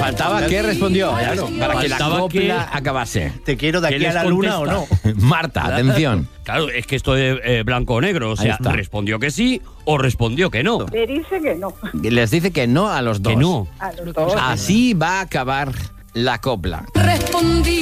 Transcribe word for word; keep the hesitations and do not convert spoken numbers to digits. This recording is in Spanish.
Faltaba que respondió, Claro. para que la Faltaba copla que- acabase. ¿Te quiero de ¿Qué aquí a les la luna o no? contesta? Marta, atención. Claro, es que esto es eh, blanco o negro. O Ahí sea, está. respondió que sí o respondió que no. Le dice que no. Les dice que no a los dos. Que no. A los dos. Así va a acabar la copla. Respondí.